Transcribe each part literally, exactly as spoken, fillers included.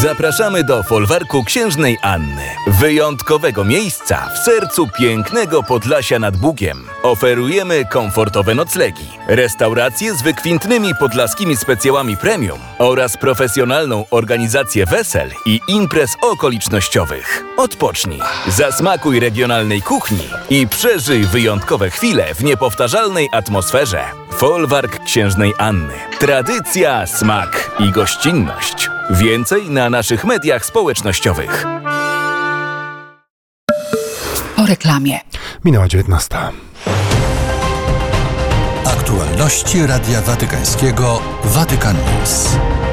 Zapraszamy do folwarku Księżnej Anny. Wyjątkowego miejsca w sercu pięknego Podlasia nad Bugiem. Oferujemy komfortowe noclegi, restauracje z wykwintnymi podlaskimi specjałami premium oraz profesjonalną organizację wesel i imprez okolicznościowych. Odpocznij, zasmakuj regionalnej kuchni i przeżyj wyjątkowe chwile w niepowtarzalnej atmosferze. Folwark Księżnej Anny. Tradycja, smak i gościnność. Więcej na naszych mediach społecznościowych. Po reklamie. Minęła dziewiętnasta. Aktualności Radia Watykańskiego Vatican News.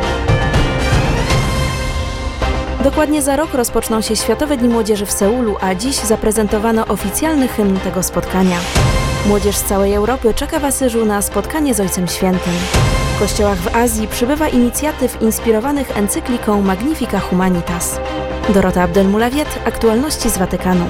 Dokładnie za rok rozpoczną się Światowe Dni Młodzieży w Seulu, a dziś zaprezentowano oficjalny hymn tego spotkania. Młodzież z całej Europy czeka w Asyżu na spotkanie z Ojcem Świętym. W kościołach w Azji przybywa inicjatyw inspirowanych encykliką Magnifica Humanitas. Dorota Abdelmulawiet, aktualności z Watykanu.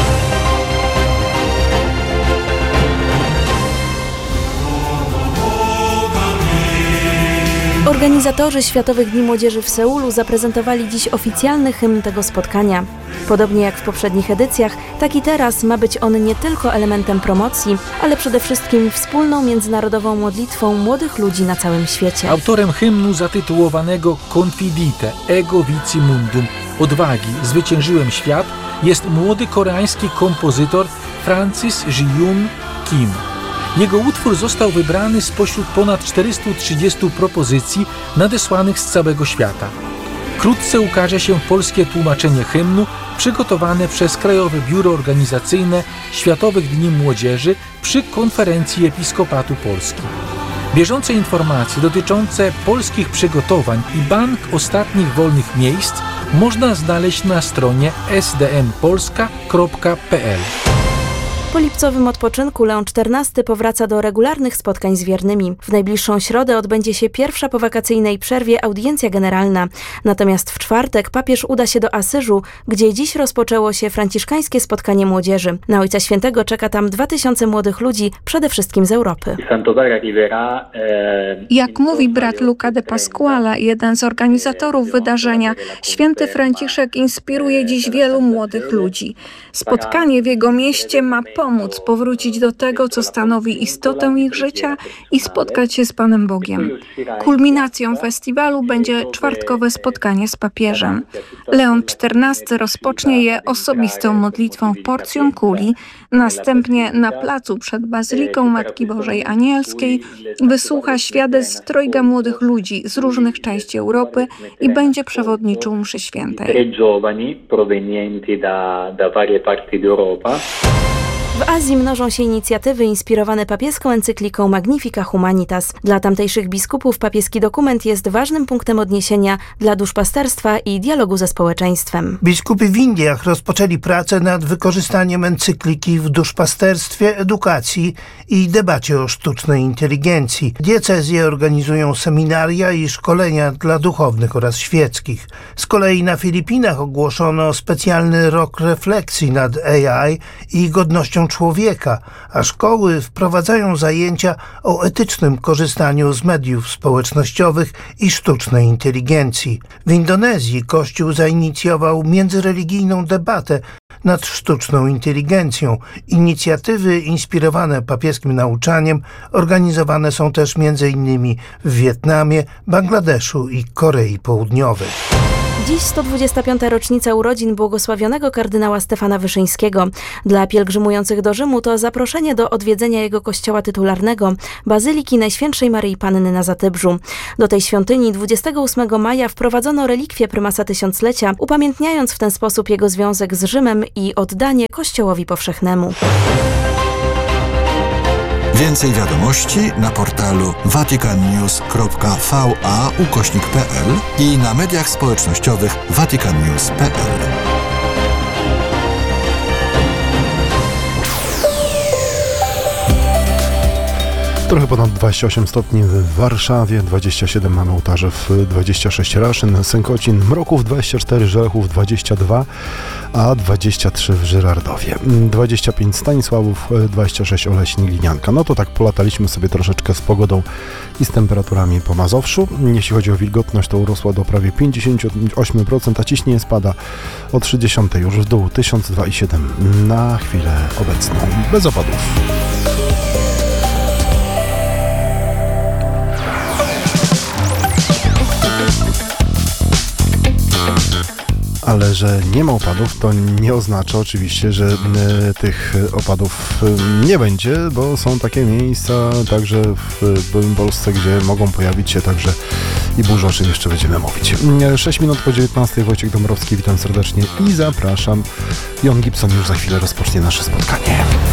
Organizatorzy Światowych Dni Młodzieży w Seulu zaprezentowali dziś oficjalny hymn tego spotkania. Podobnie jak w poprzednich edycjach, tak i teraz ma być on nie tylko elementem promocji, ale przede wszystkim wspólną międzynarodową modlitwą młodych ludzi na całym świecie. Autorem hymnu zatytułowanego Confidite, ego vici mundum, odwagi, zwyciężyłem świat, jest młody koreański kompozytor Francis Ji-yoon Kim. Jego utwór został wybrany spośród ponad czterystu trzydziestu propozycji nadesłanych z całego świata. Wkrótce ukaże się polskie tłumaczenie hymnu przygotowane przez Krajowe Biuro Organizacyjne Światowych Dni Młodzieży przy Konferencji Episkopatu Polski. Bieżące informacje dotyczące polskich przygotowań i bank ostatnich wolnych miejsc można znaleźć na stronie s d m polska kropka p l. Po lipcowym odpoczynku Leon czternasty powraca do regularnych spotkań z wiernymi. W najbliższą środę odbędzie się pierwsza po wakacyjnej przerwie audiencja generalna. Natomiast w czwartek papież uda się do Asyżu, gdzie dziś rozpoczęło się franciszkańskie spotkanie młodzieży. Na Ojca Świętego czeka tam dwa tysiące młodych ludzi, przede wszystkim z Europy. Jak mówi brat Luca de Pasquala, jeden z organizatorów wydarzenia, święty Franciszek inspiruje dziś wielu młodych ludzi. Spotkanie w jego mieście ma pomóc powrócić do tego, co stanowi istotę ich życia i spotkać się z Panem Bogiem. Kulminacją festiwalu będzie czwartkowe spotkanie z papieżem. Leon czternasty rozpocznie je osobistą modlitwą w Portium Culi, następnie na placu przed Bazyliką Matki Bożej Anielskiej wysłucha świadectw trojga młodych ludzi z różnych części Europy i będzie przewodniczył mszy świętej. W Azji mnożą się inicjatywy inspirowane papieską encykliką Magnifica Humanitas. Dla tamtejszych biskupów papieski dokument jest ważnym punktem odniesienia dla duszpasterstwa i dialogu ze społeczeństwem. Biskupi w Indiach rozpoczęli pracę nad wykorzystaniem encykliki w duszpasterstwie, edukacji i debacie o sztucznej inteligencji. Diecezje organizują seminaria i szkolenia dla duchownych oraz świeckich. Z kolei na Filipinach ogłoszono specjalny rok refleksji nad A I i godnością człowieka, a szkoły wprowadzają zajęcia o etycznym korzystaniu z mediów społecznościowych i sztucznej inteligencji. W Indonezji Kościół zainicjował międzyreligijną debatę nad sztuczną inteligencją. Inicjatywy inspirowane papieskim nauczaniem organizowane są też między innymi w Wietnamie, Bangladeszu i Korei Południowej. Dziś sto dwudziesta piąta rocznica urodzin błogosławionego kardynała Stefana Wyszyńskiego. Dla pielgrzymujących do Rzymu to zaproszenie do odwiedzenia jego kościoła tytularnego, Bazyliki Najświętszej Maryi Panny na Zatybrzu. Do tej świątyni dwudziestego ósmego maja wprowadzono relikwie prymasa tysiąclecia, upamiętniając w ten sposób jego związek z Rzymem i oddanie Kościołowi powszechnemu. Więcej wiadomości na portalu vaticannews kropka v a ukośnik p l i na mediach społecznościowych vaticannews kropka p l. Trochę ponad dwadzieścia osiem stopni w Warszawie, dwadzieścia siedem mamy Łtarzew, dwadzieścia sześć Raszyn, Sękocin, Mroków dwadzieścia cztery, Żelechów dwadzieścia dwa, a dwadzieścia trzy w Żyrardowie, dwadzieścia pięć Stanisławów, dwadzieścia sześć Oleśni, Glinianka. No to tak polataliśmy sobie troszeczkę z pogodą i z temperaturami po Mazowszu. Jeśli chodzi o wilgotność, to urosła do prawie pięćdziesiąt osiem procent, a ciśnienie spada o trzydzieści już w dół, tysiąc dwa i siedem na chwilę obecną, bez opadów. Ale że nie ma opadów, to nie oznacza oczywiście, że y, tych opadów y, nie będzie, bo są takie miejsca także w byłym Polsce, gdzie mogą pojawić się także i burze, o czym jeszcze będziemy mówić. sześć minut po dziewiętnastej, Wojciech Dąbrowski, witam serdecznie i zapraszam. Jon Gibson już za chwilę rozpocznie nasze spotkanie.